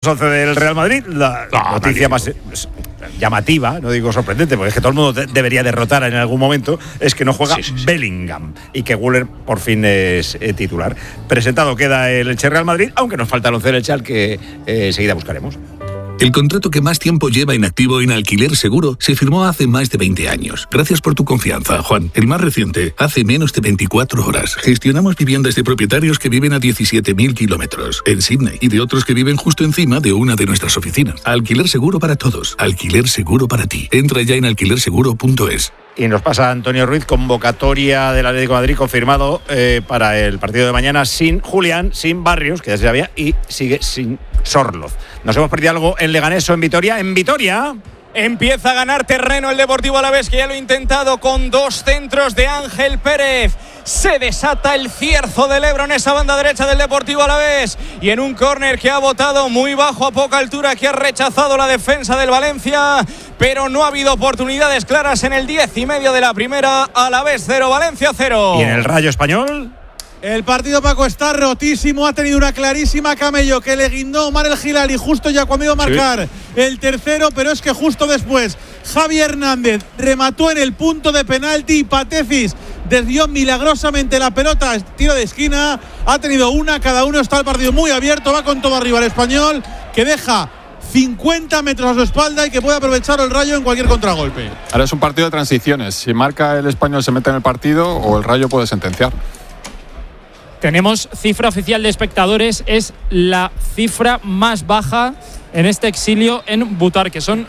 11 del Real Madrid, la noticia más llamativa, no digo sorprendente, porque es que todo el mundo debería derrotar en algún momento, es que no juega Bellingham y que Güler por fin es titular. Presentado queda el Elche Real Madrid, aunque nos falta el 11 del Elche al que enseguida buscaremos. El contrato que más tiempo lleva inactivo en Alquiler Seguro se firmó hace más de 20 años. Gracias por tu confianza, Juan. El más reciente, hace menos de 24 horas. Gestionamos viviendas de propietarios que viven a 17.000 kilómetros en Sydney y de otros que viven justo encima de una de nuestras oficinas. Alquiler Seguro para todos. Alquiler Seguro para ti. Entra ya en alquilerseguro.es. Y nos pasa Antonio Ruiz, convocatoria del Atlético de Madrid confirmado para el partido de mañana sin Julián, sin Barrios, que ya se sabía, y sigue sin Sorloz. ¿Nos hemos perdido algo en Leganés o en Vitoria? En Vitoria empieza a ganar terreno el Deportivo Alavés, que ya lo ha intentado con dos centros de Ángel Pérez. Se desata el cierzo del Ebro en esa banda derecha del Deportivo Alavés, y en un córner que ha botado muy bajo a poca altura, que ha rechazado la defensa del Valencia, pero no ha habido oportunidades claras en el 10:30 de la primera. Alavés 0, Valencia 0. ¿Y en el Rayo Español? El partido, Paco, está rotísimo. Ha tenido una clarísima Camello que le guindó Omar El Gilali justo ya cuando iba a marcar el tercero, pero es que justo después Javi Hernández remató en el punto de penalti y Patecis desvió milagrosamente la pelota, tiro de esquina. Ha tenido una cada uno, está el partido muy abierto, va con todo arriba el Español, que deja 50 metros a su espalda y que puede aprovechar el Rayo en cualquier contragolpe. Ahora es un partido de transiciones. Si marca el Español, se mete en el partido, o el Rayo puede sentenciar. Tenemos cifra oficial de espectadores, es la cifra más baja en este exilio en Butarque, son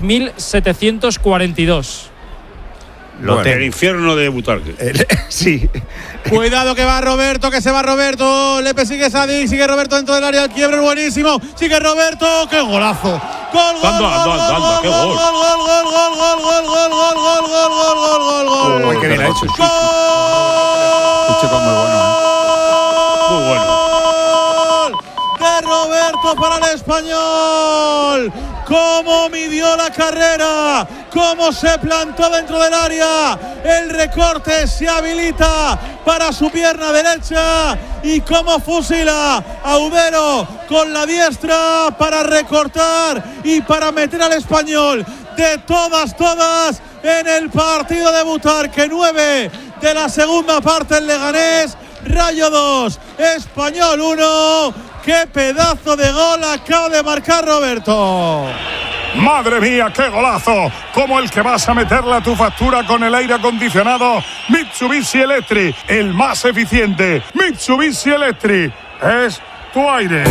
3.742. El infierno de Butarque. Sí. Cuidado que va Roberto, que se va Roberto. Le persigue Sadik, sigue Roberto dentro del área. El quiebre es buenísimo. Sigue Roberto. ¡Qué golazo! ¡Gol, gol, gol, qué gol! ¡Gol! ¡Qué bien ha hecho! ¡Gol! Muy bueno, muy bueno. De Roberto para el Español. Cómo midió la carrera, cómo se plantó dentro del área, el recorte se habilita para su pierna derecha y cómo fusila a Ubero con la diestra para recortar y para meter al Español de todas en el partido de Butarque. 9 de la segunda parte en Leganés, Rayo 2, Español 1. ¡Qué pedazo de gol acaba de marcar Roberto! ¡Madre mía, qué golazo! Como el que vas a meterle a tu factura con el aire acondicionado Mitsubishi Electric, el más eficiente. Mitsubishi Electric es tu aire.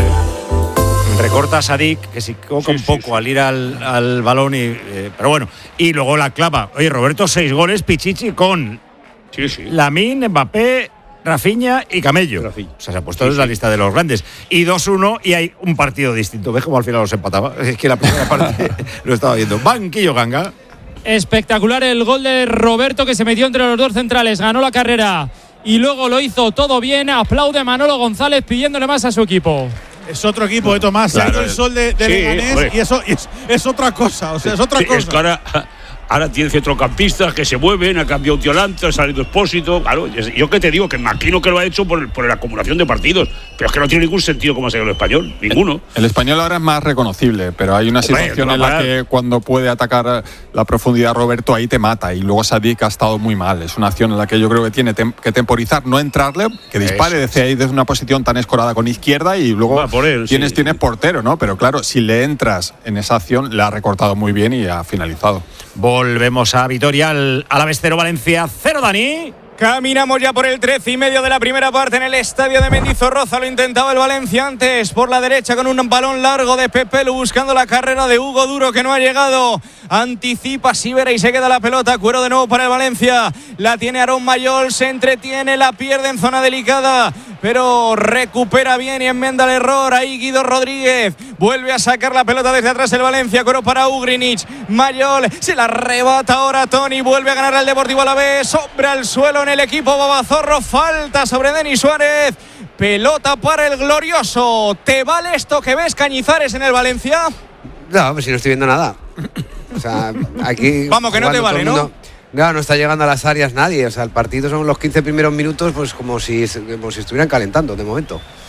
Recorta a Sadik, que se equivoca un poco al ir al balón, pero bueno. Y luego la clava. Oye, Roberto, 6 goles, Pichichi con Lamine, Mbappé, Rafinha y Camello. O sea, se ha puesto en la lista de los grandes. Y 2-1 y hay un partido distinto. ¿Ves cómo al final los empataba? Es que la primera parte lo estaba viendo. Banquillo Ganga. Espectacular el gol de Roberto, que se metió entre los dos centrales. Ganó la carrera y luego lo hizo todo bien. Aplaude Manolo González pidiéndole más a su equipo. Es otro equipo de Tomás. Claro, el sol de Leganés, hombre. Y eso es otra cosa. O sea, es otra cosa. Es que ahora tiene centrocampistas que se mueven, ha cambiado Tiolante, ha salido Expósito. Claro, yo que te digo, que imagino que lo ha hecho por la acumulación de partidos, pero es que no tiene ningún sentido cómo ha salido el Español, ninguno. El Español ahora es más reconocible, pero hay una situación en la que cuando puede atacar la profundidad Roberto, ahí te mata, y luego Sadik ha estado muy mal. Es una acción en la que yo creo que tiene que temporizar, no entrarle, que dispare desde ahí, desde una posición tan escorada con izquierda, y luego tienes portero, ¿no? Pero claro, si le entras en esa acción, le ha recortado muy bien y ha finalizado. Volvemos a Vitoria, Alavés 0, Valencia 0, Dani. Caminamos ya por el 13:30 de la primera parte en el estadio de Mendizorroza. Lo intentaba el Valencia antes por la derecha con un balón largo de Pepelu buscando la carrera de Hugo Duro, que no ha llegado. Anticipa Sivera y se queda la pelota. Cuero de nuevo para el Valencia. La tiene Aarón Mayol, se entretiene, la pierde en zona delicada, pero recupera bien y enmienda el error. Ahí Guido Rodríguez vuelve a sacar la pelota desde atrás el Valencia. Cuero para Ugrinic. Mayol se la arrebata ahora Toni. Vuelve a ganar al Deportivo Alavés. Sobre al suelo en el equipo Babazorro. Falta sobre Denis Suárez. Pelota para el glorioso. ¿Te vale esto que ves, Cañizares, en el Valencia? No, pues si no estoy viendo nada. O sea, aquí. Vamos, que no te vale, ¿no? Claro, no está llegando a las áreas nadie. O sea, el partido son los 15 primeros minutos, pues como si estuvieran calentando de momento.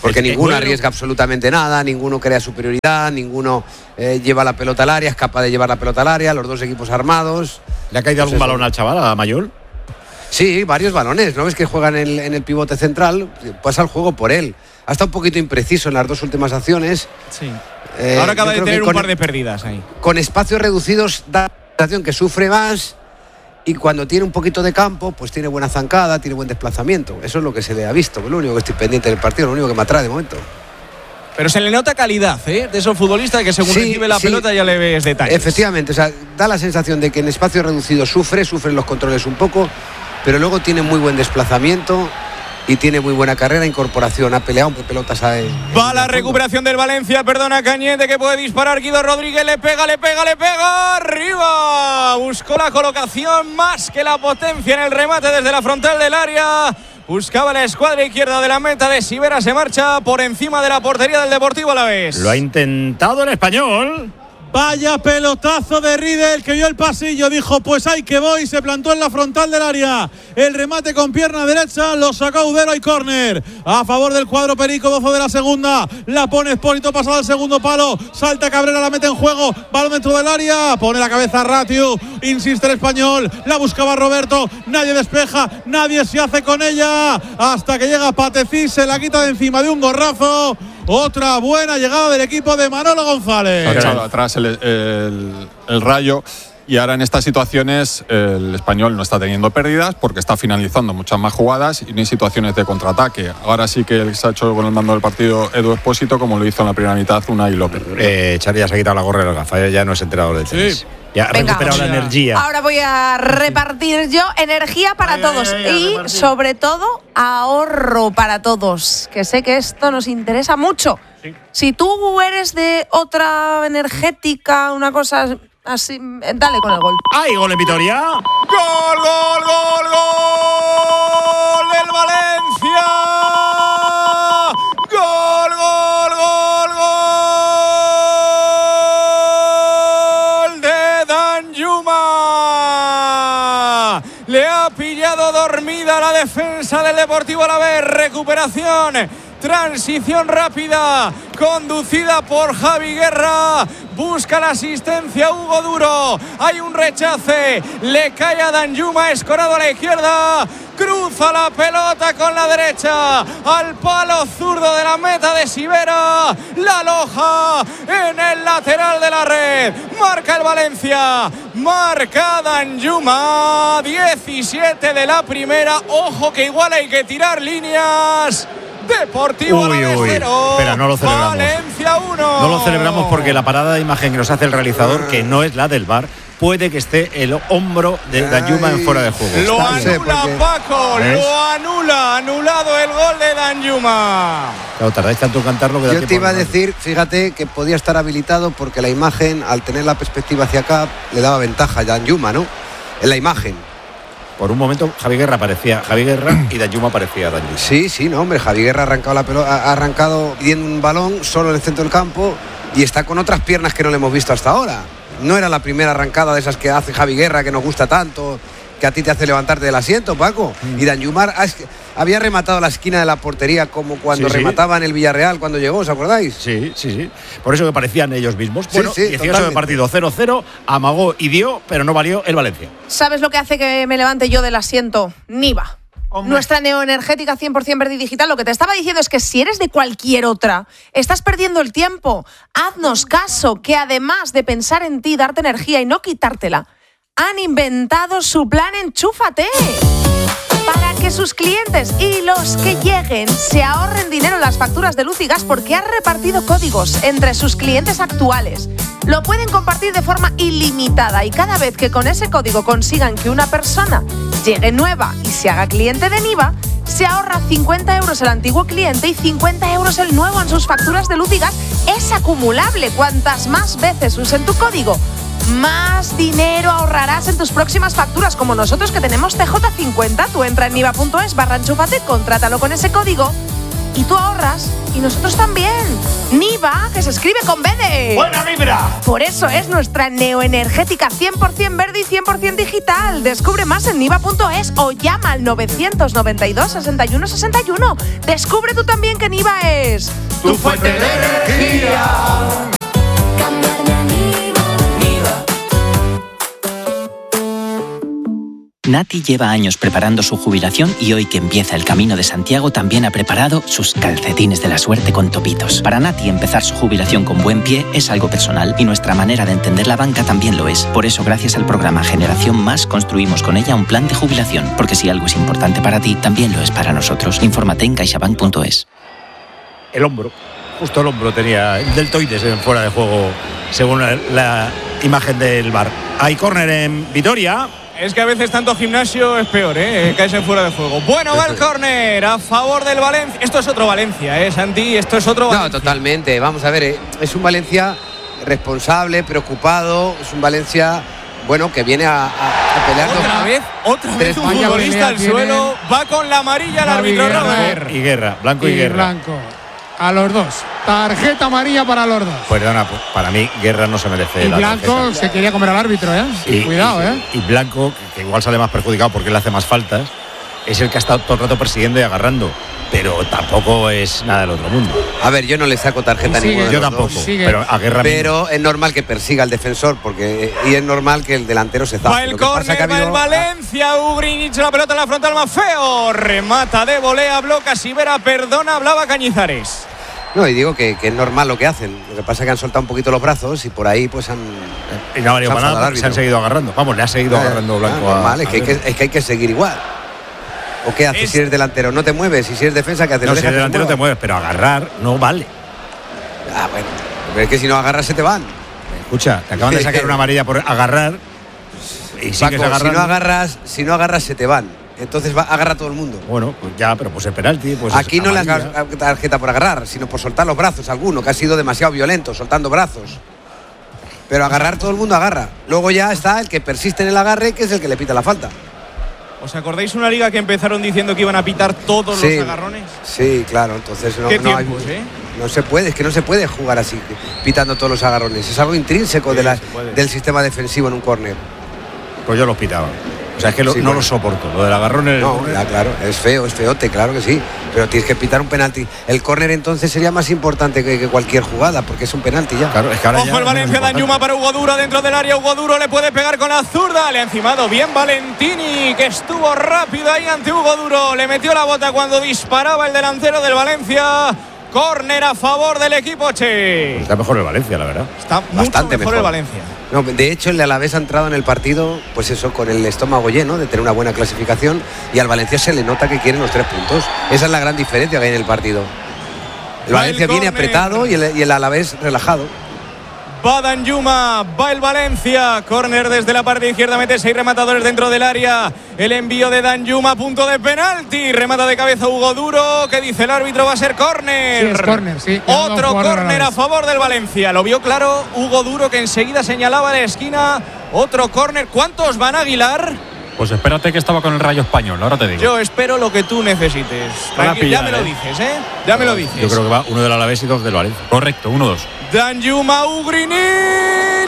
Porque ninguno arriesga absolutamente nada, ninguno crea superioridad, ninguno lleva la pelota al área, es capaz de llevar la pelota al área, los dos equipos armados. ¿Le ha caído algún balón al chaval, a Mayol? Sí, varios balones, ¿no ves que juegan en el pivote central? Pasa el juego por él. Ha estado un poquito impreciso en las dos últimas acciones. Sí. Ahora acaba de tener un par de pérdidas ahí. Con espacios reducidos da la sensación que sufre más. Y cuando tiene un poquito de campo, pues tiene buena zancada, tiene buen desplazamiento. Eso es lo que se le ha visto. Es lo único que estoy pendiente del partido, lo único que me atrae de momento. Pero se le nota calidad, de esos futbolistas que según recibe la pelota ya le ves detalles. Efectivamente, o sea, da la sensación de que en espacio reducido sufren los controles un poco, pero luego tiene muy buen desplazamiento y tiene muy buena carrera, incorporación, ha peleado un pelotas a él. Va la recuperación del Valencia, perdona Cañete, que puede disparar Guido Rodríguez, le pega, arriba, buscó la colocación más que la potencia en el remate desde la frontal del área, buscaba la escuadra izquierda de la meta de Sivera, se marcha por encima de la portería del Deportivo Alavés. Lo ha intentado el Español. Vaya pelotazo de Riedel, que vio el pasillo, dijo pues ahí que voy, se plantó en la frontal del área, el remate con pierna derecha, lo sacó Udero y córner a favor del cuadro perico, 12 de la segunda, la pone Espósito, pasada al segundo palo, salta Cabrera, la mete en juego, balón dentro del área, pone la cabeza Ratiu, insiste el Español, la buscaba Roberto, nadie despeja, nadie se hace con ella, hasta que llega Patecís, se la quita de encima de un gorrazo. Otra buena llegada del equipo de Manolo González. Ha echado atrás el Rayo y ahora en estas situaciones el Español no está teniendo pérdidas porque está finalizando muchas más jugadas y no hay situaciones de contraataque. Ahora sí que se ha hecho con el mando del partido Edu Espósito, como lo hizo en la primera mitad Unai López. Charly ya se ha quitado la gorra y las gafas, ya no es entrenador de tenis. Sí. Ya ha recuperado la energía. Ahora voy a repartir yo energía para todos y sobre todo ahorro para todos, que sé que esto nos interesa mucho. Sí. Si tú eres de otra energética, una cosa así, dale con el gol. ¡Ay, gol en Vitoria! ¡Gol, gol, gol, gol del Valencia! ¡Gol, gol, gol, gol! Le ha pillado dormida la defensa del Deportivo Alavés. Recuperación, transición rápida, conducida por Javi Guerra. Busca la asistencia Hugo Duro. Hay un rechace. Le cae a Danjuma, escorado a la izquierda. Cruza la pelota con la derecha al palo zurdo de la meta de Sivera. La aloja en el lateral de la red. Marca el Valencia. Marca Danjuma. 17 de la primera. Ojo que igual hay que tirar líneas. Deportivo Alavés 0. Espera, no lo celebramos. Valencia 1. No lo celebramos porque la parada de imagen que nos hace el realizador, que no es la del VAR, puede que esté el hombro de Danjuma en fuera de juego. Lo anula Paco, lo anula. Anulado el gol de Danjuma. Claro, tardáis tanto en cantarlo que yo te iba a decir, fíjate, que podía estar habilitado porque la imagen, al tener la perspectiva hacia acá, le daba ventaja a Danjuma, ¿no? En la imagen. Por un momento Javi Guerra y Danjuma parecía Danjuma. Sí, no, hombre, Javi Guerra ha arrancado pidiendo un balón solo en el centro del campo y está con otras piernas que no le hemos visto hasta ahora. No era la primera arrancada de esas que hace Javi Guerra, que nos gusta tanto, que a ti te hace levantarte del asiento, Paco. Y Danjuma había rematado la esquina de la portería como cuando remataba en el Villarreal cuando llegó, ¿os acordáis? Sí. Por eso que parecían ellos mismos. Bueno, 18 de partido, 0-0, amagó y dio, pero no valió el Valencia. ¿Sabes lo que hace que me levante yo del asiento? Niva. Nuestra neoenergética 100% verde y digital. Lo que te estaba diciendo es que si eres de cualquier otra, estás perdiendo el tiempo. Haznos caso, que además de pensar en ti, darte energía y no quitártela, han inventado su plan Enchúfate, para que sus clientes y los que lleguen se ahorren dinero en las facturas de luz y gas, porque ha repartido códigos entre sus clientes actuales. Lo pueden compartir de forma ilimitada y cada vez que con ese código consigan que una persona llegue nueva y se haga cliente de Niva, se ahorra 50 euros el antiguo cliente y 50 euros el nuevo en sus facturas de luz y gas. Es acumulable. Cuantas más veces usen tu código, más dinero ahorrarás en tus próximas facturas, como nosotros que tenemos TJ50. Tú entra en niva.es/enchúfate, contrátalo con ese código y tú ahorras y nosotros también. Niva, que se escribe con B de... ¡Buena vibra! Por eso es nuestra neoenergética 100% verde y 100% digital. Descubre más en niva.es o llama al 992 61 61. Descubre tú también que Niva es... ¡Tu fuente de energía! Nati lleva años preparando su jubilación y hoy que empieza el Camino de Santiago también ha preparado sus calcetines de la suerte con topitos. Para Nati empezar su jubilación con buen pie es algo personal y nuestra manera de entender la banca también lo es. Por eso gracias al programa Generación Más construimos con ella un plan de jubilación, porque si algo es importante para ti, también lo es para nosotros. Infórmate en caixabank.es. El hombro, justo el hombro tenía el deltoides en fuera de juego, según la imagen del VAR. Hay córner en Vitoria. Es que a veces tanto gimnasio es peor, caes en fuera de juego. Bueno, va el córner a favor del Valencia. Esto es otro Valencia, Santi, esto es otro Valencia. No, totalmente. Vamos a ver, es un Valencia responsable, preocupado. Es un Valencia, bueno, que viene a pelear. Otra vez un futbolista al suelo. Va con la amarilla el árbitro Robert. Y Guerra, Blanco y Guerra. Blanco. A los dos. Tarjeta amarilla para los dos. Perdona, para mí Guerra no se merece. Y la Blanco tarjeta. se quería comer al árbitro, Cuidado, Y Blanco, que igual sale más perjudicado porque él hace más faltas, es el que ha estado todo el rato persiguiendo y agarrando. Pero tampoco es nada del otro mundo. A ver, yo no le saco tarjeta a ninguno de yo los tampoco, dos. pero a Guerra Pero es normal que persiga al defensor y es normal que el delantero se zafe. Va el córner, va el Valencia. Ugrinic, la pelota en la frontal más feo. Remata de volea, bloca Sivera, perdona, hablaba Cañizares. No, y digo que es normal lo que hacen. Lo que pasa es que han soltado un poquito los brazos y por ahí pues han... Y no ha valido para nada, se han seguido agarrando. Vamos, le ha seguido agarrando Blanco normal, es que hay que seguir igual. ¿O qué haces si eres delantero? No te mueves. Y si eres defensa, ¿qué haces? No, si eres delantero te mueves, pero agarrar no vale. Ah, bueno. Pero es que si no agarras se te van. Escucha, te acaban de sacar una amarilla por agarrar y sigues agarrando. Si no agarras se te van. Entonces agarra a todo el mundo. Bueno, pues ya, pero pues el penalti. Pues aquí no le has dado tarjeta por agarrar, sino por soltar los brazos a alguno, que ha sido demasiado violento, soltando brazos. Pero agarrar, todo el mundo agarra. Luego ya está el que persiste en el agarre, que es el que le pita la falta. ¿Os acordáis una liga que empezaron diciendo que iban a pitar todos los agarrones? Sí, claro, entonces no se puede, es que no se puede jugar así, pitando todos los agarrones. Es algo intrínseco del sistema defensivo en un córner. Pues yo los pitaba. O sea, es que no lo soporto. Lo del agarrón No, ya, claro, es feote, claro que sí. Pero tienes que pitar un penalti. El córner entonces sería más importante que cualquier jugada, porque es un penalti ya. Claro, es que ahora ojo el Valencia, Danjuma para Hugo Duro dentro del área. Hugo Duro le puede pegar con la zurda. Le ha encimado bien Valentini, que estuvo rápido ahí ante Hugo Duro. Le metió la bota cuando disparaba el delantero del Valencia. Córner a favor del equipo Che. Está mejor el Valencia, la verdad. Está bastante mejor el Valencia. No, de hecho, el Alavés ha entrado en el partido, pues eso, con el estómago lleno de tener una buena clasificación, y al Valencia se le nota que quieren los 3 puntos. Esa es la gran diferencia que hay en el partido. El Valencia viene apretado y el Alavés relajado. Va Danjuma, va el Valencia. Córner desde la parte izquierda, mete 6 rematadores dentro del área. El envío de Danjuma, punto de penalti. Remata de cabeza Hugo Duro. ¿Qué dice el árbitro? Va a ser córner. Sí, es córner, sí. Otro córner a favor del Valencia. Lo vio claro Hugo Duro, que enseguida señalaba la esquina. Otro córner. ¿Cuántos van, Aguilar? Pues espérate, que estaba con el Rayo Español, ahora te digo. Yo espero lo que tú necesites. Ya me lo dices, Ya me lo dices. Yo creo que va uno del Alavés y 2 del Valencia. Correcto, 1-2. Danjuma, Ugrinic,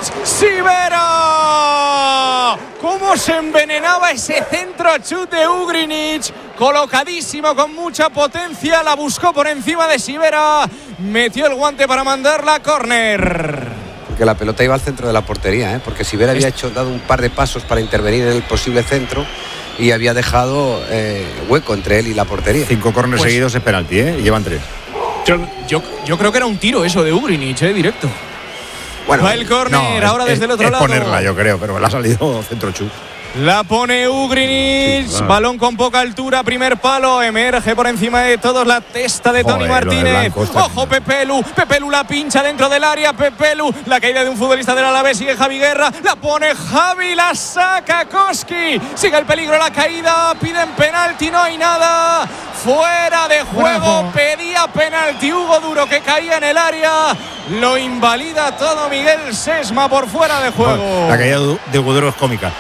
Sivera. ¿Cómo se envenenaba ese centro chut de Ugrinic? Colocadísimo, con mucha potencia. La buscó por encima de Sivera. Metió el guante para mandarla a córner. Que la pelota iba al centro de la portería, porque Sivera había dado un par de pasos para intervenir en el posible centro y había dejado hueco entre él y la portería. 5 córneres seguidos es penalti, y llevan 3. Yo creo que era un tiro eso de Ugrinic, directo. Bueno, va el córner, ahora desde el otro lado. Ponerla, yo creo, pero le ha salido centro chut. La pone Ugrinic, sí, balón con poca altura, primer palo, emerge por encima de todos la testa de Toni Martínez. Ojo Pepelu la pincha dentro del área, Pepelu, la caída de un futbolista del Alavés, sigue Javi Guerra, la pone Javi, la saca Koski, sigue el peligro, la caída, piden penalti, no hay nada, fuera de juego, pedía penalti Hugo Duro, que caía en el área, lo invalida todo Miguel Sesma por fuera de juego. La caída de Hugo Duro es cómica.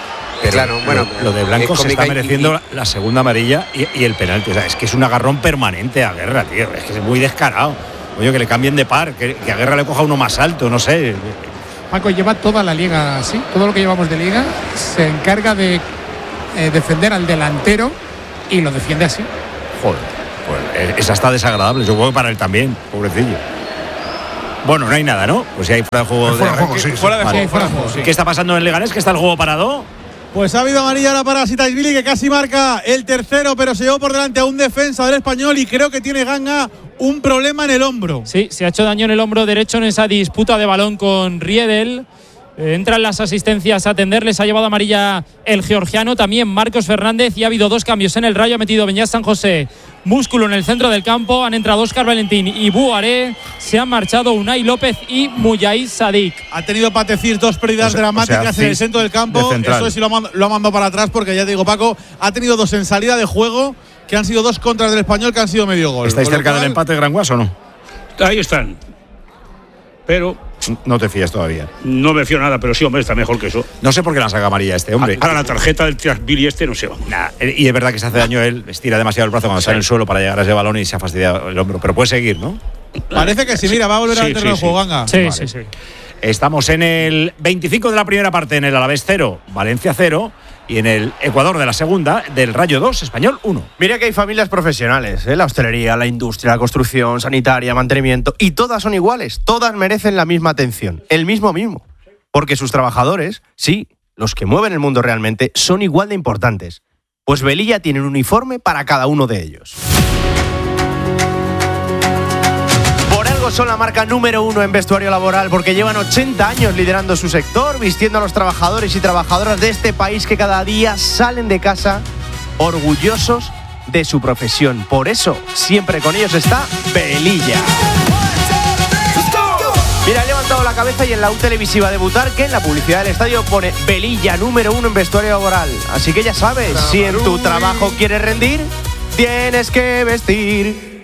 Pero claro, bueno, lo de Blanco se está cómica mereciendo la segunda amarilla y el penalti. O sea, es que es un agarrón permanente a Guerra, tío. Es que es muy descarado. Oye, que le cambien de par, que a Guerra le coja uno más alto, no sé. Paco lleva toda la liga así, todo lo que llevamos de liga, se encarga de defender al delantero y lo defiende así. Joder, pues esa está desagradable. Yo creo que para él también, pobrecillo. Bueno, no hay nada, ¿no? Pues si hay fuera de juego. Fuera de juego, sí. Fuera de Vale. juego, sí. ¿Qué está pasando en Leganés? ¿Que está el juego parado? Pues ha habido amarilla ahora para Sitaisvili, que casi marca el tercero, pero se llevó por delante a un defensa del Español y creo que tiene Ganga un problema en el hombro. Sí, se ha hecho daño en el hombro derecho en esa disputa de balón con Riedel. Entran las asistencias a atenderles, ha llevado amarilla el georgiano, también Marcos Fernández, y ha habido dos cambios en el Rayo, ha metido Beñat San José músculo en el centro del campo, han entrado Óscar Valentín y Buaré, se han marchado Unai López y Mujahid Sadik. Ha tenido Patecir dos pérdidas dramáticas en el centro del campo, eso sí lo ha mandado para atrás, porque ya te digo, Paco, ha tenido dos en salida de juego, que han sido dos contras del Español, que han sido medio gol. ¿Estáis cerca del empate, Granguas, o no? Ahí están. Pero no te fías todavía. No me fío nada, pero sí, hombre, está mejor que eso. No sé por qué la saca amarilla este hombre. Ahora la tarjeta del Trasvili no se va. Nah, y es verdad que se hace daño él, estira demasiado el brazo cuando está en el suelo para llegar a ese balón y se ha fastidiado el hombro. Pero puede seguir, ¿no? Parece que sí, mira, va a volver al terreno de juego, Ganga. Sí, vale. sí. Estamos en el 25 de la primera parte, en el Alavés 0, Valencia 0, y en el Ecuador de la segunda, del Rayo 2, Español 1. Mira que hay familias profesionales, la hostelería, la industria, la construcción, sanitaria, mantenimiento, y todas son iguales, todas merecen la misma atención, el mismo mimo. Porque sus trabajadores, sí, los que mueven el mundo realmente, son igual de importantes. Pues Velilla tiene un uniforme para cada uno de ellos. Son la marca número 1 en vestuario laboral porque llevan 80 años liderando su sector, vistiendo a los trabajadores y trabajadoras de este país que cada día salen de casa orgullosos de su profesión. Por eso, siempre con ellos está Velilla. Mira, he levantado la cabeza y en la U televisiva de Butarque, en la publicidad del estadio, pone Velilla número 1 en vestuario laboral. Así que ya sabes, si en tu trabajo quieres rendir, tienes que vestir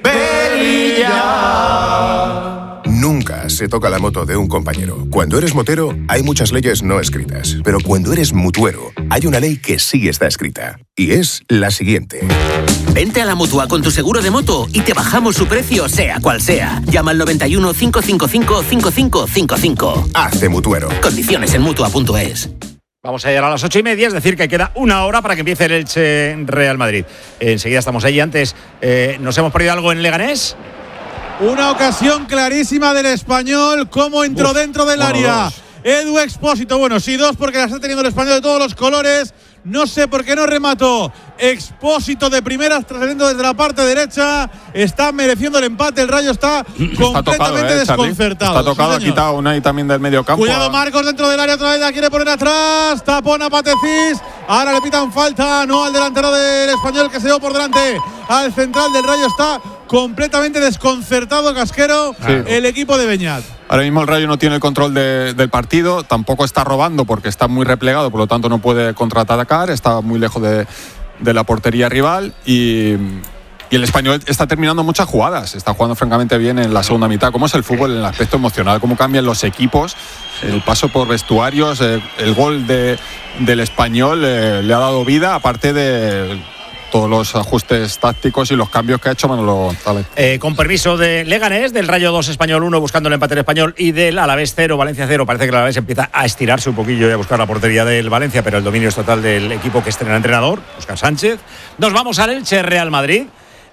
Velilla. Nunca se toca la moto de un compañero. Cuando eres motero, hay muchas leyes no escritas. Pero cuando eres mutuero, hay una ley que sí está escrita. Y es la siguiente. Vente a la Mutua con tu seguro de moto y te bajamos su precio, sea cual sea. Llama al 91 555 5555. Hazte mutuero. Condiciones en Mutua.es. Vamos a llegar a las 8:30, es decir, que queda una hora para que empiece el Elche Real Madrid. Enseguida estamos ahí. Antes, ¿nos hemos perdido algo en Leganés? Una ocasión clarísima del Español, cómo entró dentro del área. Dos. Edu Expósito, bueno, sí, dos porque la está teniendo el Español de todos los colores. No sé por qué no remató. Expósito de primeras, trascendiendo desde la parte derecha. Está mereciendo el empate. El Rayo está completamente desconcertado. Está tocado, sí, ha quitado una y también del medio campo. Cuidado, Marcos dentro del área, otra vez la quiere poner atrás. Tapón a Patecís. Ahora le pitan falta, no al delantero del Español que se dio por delante al central del Rayo. Está completamente desconcertado, Casquero, sí. El equipo de Beñat. Ahora mismo el Rayo no tiene el control del partido, tampoco está robando porque está muy replegado, por lo tanto no puede contraatacar, está muy lejos de la portería rival y el Español está terminando muchas jugadas, está jugando francamente bien en la segunda mitad. ¿Cómo es el fútbol en el aspecto emocional? ¿Cómo cambian los equipos? El paso por vestuarios, el gol del Español le ha dado vida, aparte de todos los ajustes tácticos y los cambios que ha hecho Manolo González. Con permiso de Leganés, del Rayo 2, Español 1, buscando el empate del Español, y del Alavés 0, Valencia 0. Parece que el Alavés empieza a estirarse un poquillo y a buscar la portería del Valencia, pero el dominio es total del equipo que estrena entrenador, Óscar Sánchez. Nos vamos al Elche Real Madrid,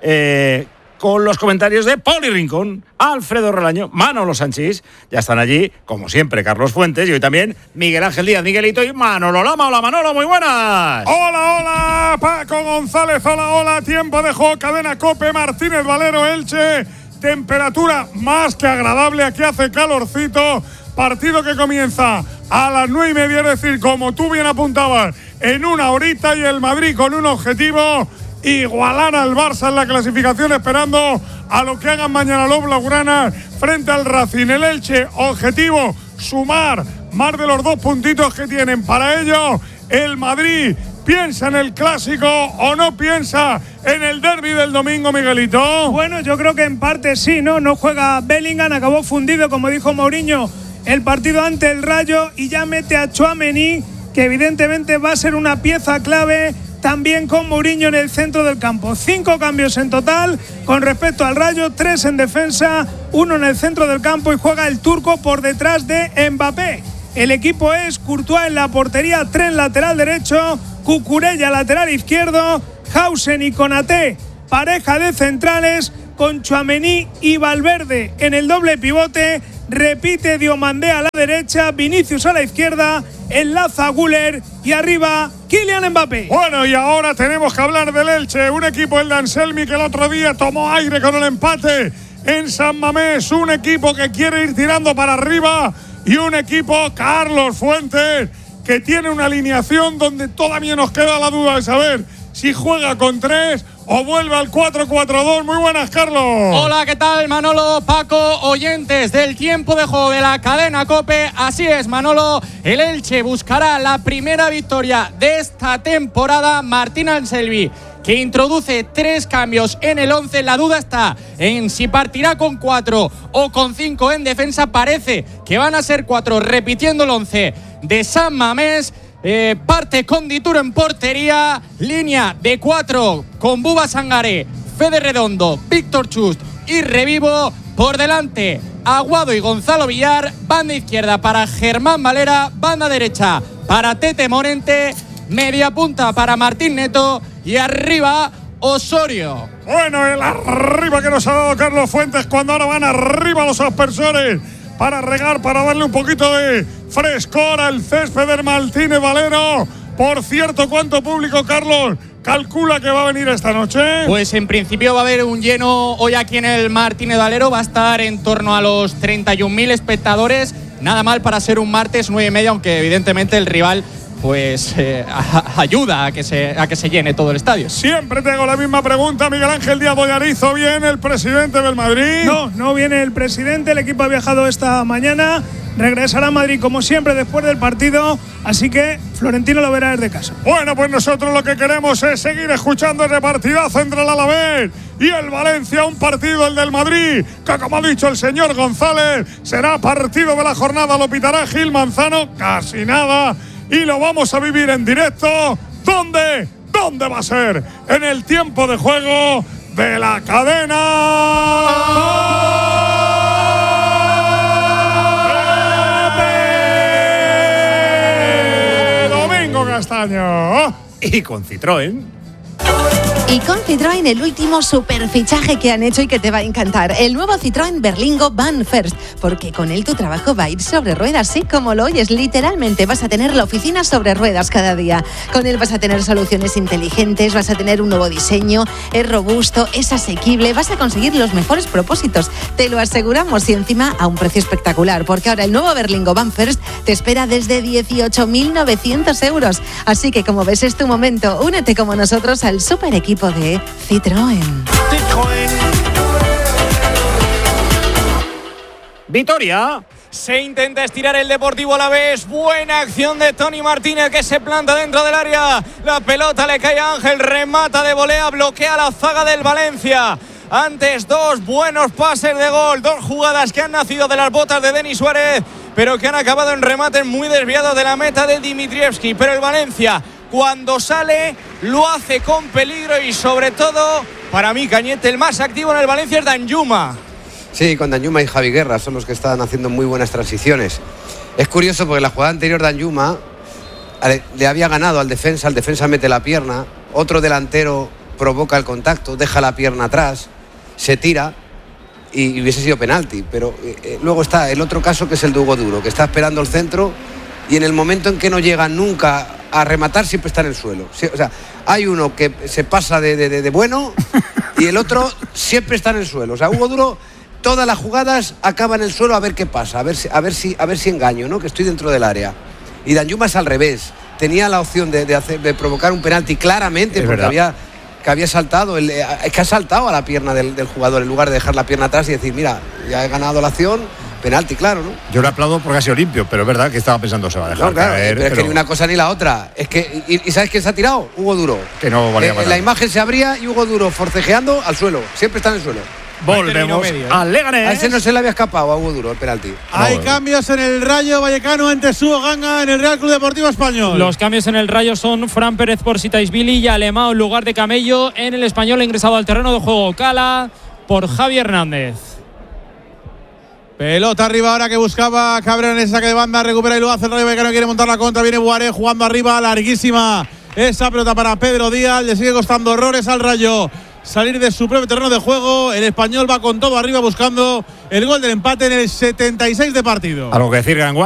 con los comentarios de Poli Rincón, Alfredo Relaño, Manolo Sanchís. Ya están allí, como siempre, Carlos Fuentes y hoy también Miguel Ángel Díaz, Miguelito y Manolo Lama. Hola Manolo, muy buenas. Hola, Paco González, hola, tiempo de juego, cadena COPE, Martínez Valero, Elche, temperatura más que agradable, aquí hace calorcito, partido que comienza a las 9:30, es decir, como tú bien apuntabas, en una horita, y el Madrid con un objetivo: igualar al Barça en la clasificación, esperando a lo que hagan mañana los blaugranas frente al Racing. El Elche, objetivo, sumar más de los 2 puntitos que tienen. Para ello, el Madrid piensa en el clásico o no piensa en el derbi del domingo, Miguelito. Bueno, yo creo que en parte sí, ¿no? No juega Bellingham, acabó fundido, como dijo Mourinho, el partido ante el Rayo, y ya mete a Tchouaméni, que evidentemente va a ser una pieza clave también con Mourinho en el centro del campo. 5 cambios en total con respecto al Rayo, 3 en defensa, 1 en el centro del campo y juega el turco por detrás de Mbappé. El equipo es Courtois en la portería, Trent lateral derecho, Cucurella lateral izquierdo, Hausen y Konaté pareja de centrales, con Tchouaméni y Valverde en el doble pivote. Repite Diomandé a la derecha, Vinicius a la izquierda, enlaza Güler y arriba Kylian Mbappé. Bueno, y ahora tenemos que hablar del Elche, un equipo, el de Anselmi, que el otro día tomó aire con el empate en San Mamés, un equipo que quiere ir tirando para arriba y un equipo, Carlos Fuentes, que tiene una alineación donde todavía nos queda la duda de saber si juega con 3 o vuelve al 4-4-2. Muy buenas, Carlos. Hola, ¿qué tal, Manolo, Paco, oyentes del tiempo de juego de la cadena COPE? Así es, Manolo, el Elche buscará la primera victoria de esta temporada. Martín Anselmi, que introduce 3 cambios en el 11. La duda está en si partirá con 4 o con 5 en defensa. Parece que van a ser 4, repitiendo el 11 de San Mamés. Parte con Dituro en portería, línea de 4 con Buba Sangaré, Fede Redondo, Víctor Chust y Revivo. Por delante, Aguado y Gonzalo Villar. Banda izquierda para Germán Valera, banda derecha para Tete Morente, media punta para Martín Neto y arriba Osorio. Bueno, el arriba que nos ha dado Carlos Fuentes, cuando ahora van arriba los aspersores para regar, para darle un poquito de frescor al césped del Martínez Valero. Por cierto, ¿cuánto público, Carlos, calcula que va a venir esta noche? Pues en principio va a haber un lleno hoy aquí en el Martínez Valero. Va a estar en torno a los 31.000 espectadores. Nada mal para ser un martes 9:30, aunque evidentemente el rival pues ayuda a que se llene todo el estadio. Siempre te hago la misma pregunta, Miguel Ángel Díaz Bollarizo. ¿Viene el presidente del Madrid? No viene el presidente. El equipo ha viajado esta mañana. Regresará a Madrid como siempre después del partido, así que Florentino lo verá desde casa. Bueno, pues nosotros lo que queremos es seguir escuchando ese partidazo entre el Alavés y el Valencia, un partido, el del Madrid, que como ha dicho el señor González, será partido de la jornada, lo pitará Gil Manzano, casi nada, y lo vamos a vivir en directo. ¿Dónde? ¿Dónde va a ser? En el tiempo de juego de la cadena Castaño. Y con Citroën. Y con Citroën, el último superfichaje que han hecho y que te va a encantar. El nuevo Citroën Berlingo Van First. Porque con él tu trabajo va a ir sobre ruedas, sí, como lo oyes. Literalmente vas a tener la oficina sobre ruedas cada día. Con él vas a tener soluciones inteligentes, vas a tener un nuevo diseño, es robusto, es asequible, vas a conseguir los mejores propósitos. Te lo aseguramos, y encima a un precio espectacular. Porque ahora el nuevo Berlingo Van First te espera desde 18.900 euros. Así que, como ves, es tu momento. Únete como nosotros al super equipo de Citroën. Vitoria. Se intenta estirar el Deportivo Alavés. Buena acción de Tony Martínez, que se planta dentro del área. La pelota le cae a Ángel, remata de volea, bloquea la zaga del Valencia. Antes 2 buenos pases de gol, 2 jugadas que han nacido de las botas de Denis Suárez, pero que han acabado en remates muy desviados de la meta de Dimitrievski. Pero el Valencia, cuando sale, lo hace con peligro y sobre todo, para mí, Cañete, el más activo en el Valencia es Danjuma. Sí, con Danjuma y Javi Guerra son los que están haciendo muy buenas transiciones. Es curioso porque la jugada anterior Danjuma le había ganado al defensa, el defensa mete la pierna, otro delantero provoca el contacto, deja la pierna atrás, se tira y hubiese sido penalti. Pero luego está el otro caso, que es el de Hugo Duro, que está esperando el centro y en el momento en que no llega nunca a rematar siempre está en el suelo. O sea, hay uno que se pasa de bueno y el otro siempre está en el suelo. O sea, Hugo Duro, todas las jugadas acaba en el suelo a ver qué pasa, a ver si engaño, ¿no? Que estoy dentro del área. Y Danjuma es al revés. Tenía la opción de provocar un penalti claramente, porque había saltado, es que ha saltado a la pierna del jugador en lugar de dejar la pierna atrás y decir, mira, ya he ganado la acción. Penalti, claro, ¿no? Yo le aplaudo porque ha sido limpio, pero es verdad que estaba pensando se va a dejar caer. Pero es que ni una cosa ni la otra. Es que, ¿y sabes quién se ha tirado? Hugo Duro. Que no valía para la imagen se abría y Hugo Duro forcejeando al suelo. Siempre está en el suelo. Volvemos al Leganés. A ese no se le había escapado a Hugo Duro el penalti. Hay cambios en el Rayo Vallecano ante Suo Ganga en el Real Club Deportivo Español. Los cambios en el Rayo son Fran Pérez por Sitaisvili y Alemão en lugar de Camello. En el Español ha ingresado al terreno de juego Cala por Javi Hernández. Pelota arriba ahora que buscaba Cabrera en ese saque de banda. Recupera y lo hace el Rayo Vallecano. Quiere montar la contra. Viene Buaré jugando arriba. Larguísima esa pelota para Pedro Díaz. Le sigue costando horrores al Rayo salir de su propio terreno de juego. El Español va con todo arriba buscando el gol del empate en el 76 de partido. Algo que decir, Gran